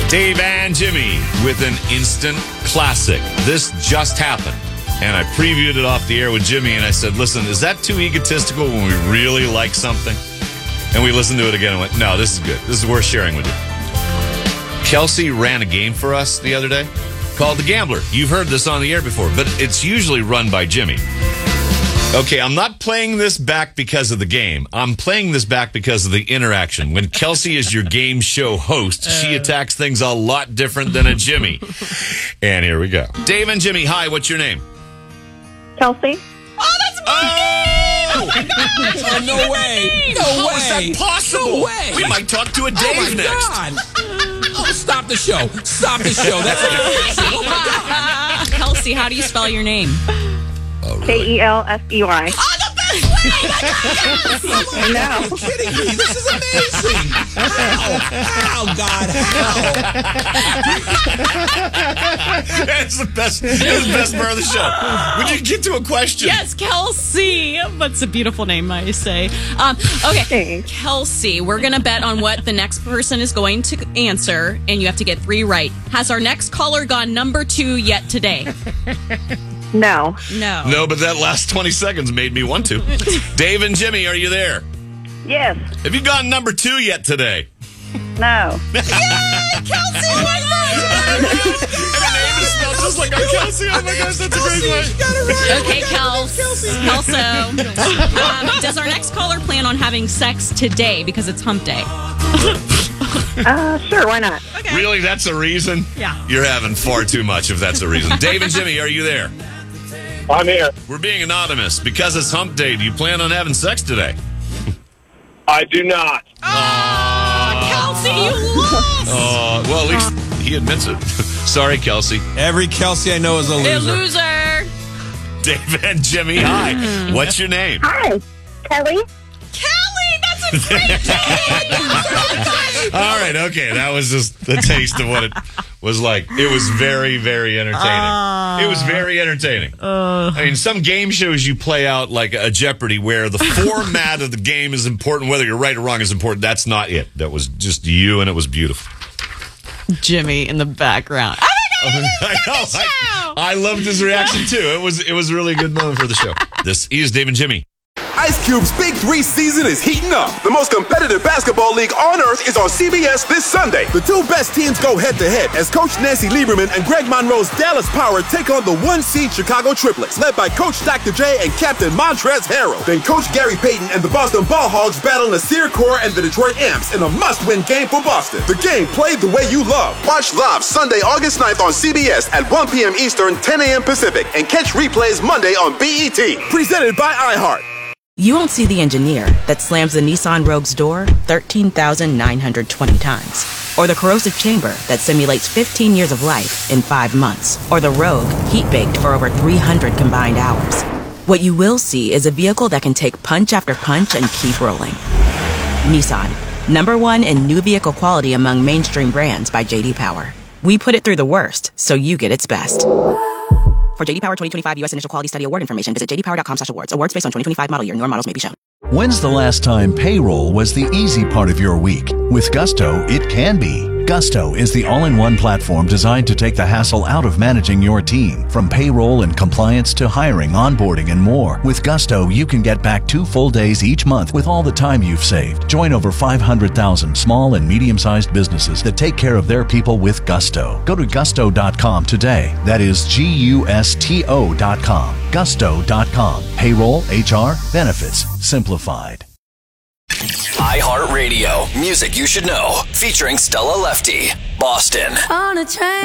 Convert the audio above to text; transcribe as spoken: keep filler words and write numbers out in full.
Dave and Jimmy with an instant classic. This just happened. And I previewed it off the air with Jimmy, and I said, listen, is that too egotistical when we really like something? And we listened to it again and went, no, this is good. This is worth sharing with you. Kelsey ran a game for us the other day called The Gambler. You've heard this on the air before, but it's usually run by Jimmy. Okay, I'm not playing this back because of the game. I'm playing this back because of the interaction. When Kelsey is your game show host, she attacks things a lot different than a Jimmy. And here we go. Dave and Jimmy, hi, what's your name? Kelsey. Oh, that's my oh! name! Oh, my God! Oh, no way! No How way! is that possible? No way! We might talk to a Dave oh, my next. God. Oh, stop the show. Stop the show. That's amazing. Oh, my God. Kelsey, how do you spell your name? Oh, really? K E L S E Y. Oh, the best way! I know. Are you kidding me? This is amazing. How? How, God? How? That's the best. That's the best part of the show. Would you get to a question? Yes, Kelsey. But it's a beautiful name, I say. Um, okay, Thanks. Kelsey, we're going to bet on what the next person is going to answer, and you have to get three right. Has our next caller gone number two yet today? No. No. No, but that last twenty seconds made me want to. Dave and Jimmy, are you there? Yes. Have you gone number two yet today? No. Yay, Kelsey! Oh my God! And her name is spelled just like our Kelsey. Oh my gosh, that's a great way. Okay, Kels. Kelso. Um, does our next caller plan on having sex today because it's hump day? Uh, sure, why not? Okay. Really, that's a reason? Yeah. You're having far too much if that's a reason. Dave and Jimmy, are you there? I'm here. We're being anonymous. Because it's hump day, do you plan on having sex today? I do not. Oh, Kelsey, you lost! Uh, well, at least he admits it. Sorry, Kelsey. Every Kelsey I know is a A loser. loser! Dave and Jimmy, hi. What's your name? Hi. Kelly. Kelly, that's a great name! All right, okay. That was just the taste of what it was like. It was very, very entertaining. Uh, it was very entertaining. Uh, I mean, some game shows you play out like a Jeopardy where the format of the game is important, whether you're right or wrong is important. That's not it. That was just you, and it was beautiful. Jimmy in the background. Oh my God, I know. I, I loved his reaction too. It was it was a really good moment for the show. This is Dave and Jimmy. Ice Cube's Big Three season is heating up. The most competitive basketball league on earth is on C B S this Sunday. The two best teams go head-to-head as Coach Nancy Lieberman and Greg Monroe's Dallas Power take on the one-seed Chicago Triplets, led by Coach Doctor J and Captain Montrezl Harrell. Then Coach Gary Payton and the Boston Ball Hogs battle Nasir Kaur and the Detroit Amps in a must-win game for Boston. The game played the way you love. Watch live Sunday, August ninth on C B S at one p.m. Eastern, ten a.m. Pacific, and catch replays Monday on B E T. Presented by iHeart. You won't see the engineer that slams the Nissan Rogue's door thirteen thousand nine hundred twenty times. Or the corrosive chamber that simulates fifteen years of life in five months. Or the Rogue heat-baked for over three hundred combined hours. What you will see is a vehicle that can take punch after punch and keep rolling. Nissan, number one in new vehicle quality among mainstream brands by J D Power. We put it through the worst, so you get its best. For J D Power twenty twenty-five U S Initial Quality Study Award information, visit j d power dot com slash awards. Awards based on twenty twenty-five model year. Newer models may be shown. When's the last time payroll was the easy part of your week? With Gusto, it can be. Gusto is the all-in-one platform designed to take the hassle out of managing your team. From payroll and compliance to hiring, onboarding, and more. With Gusto, you can get back two full days each month with all the time you've saved. Join over five hundred thousand small and medium-sized businesses that take care of their people with Gusto. Go to gusto dot com today. That is G U S T O dot com. gusto dot com. Payroll, H R, benefits, simplified. iHeartRadio. Music you should know. Featuring Stella Lefty. Boston. On a train.